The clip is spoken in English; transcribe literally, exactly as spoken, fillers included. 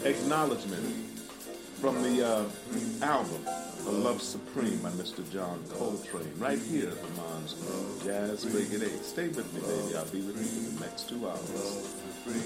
acknowledgement from the uh, album A Love Supreme by Mister John Coltrane, right here at the Mom's Club, Jazz Break at eight. Stay with me, baby. I'll be with you for the next two hours.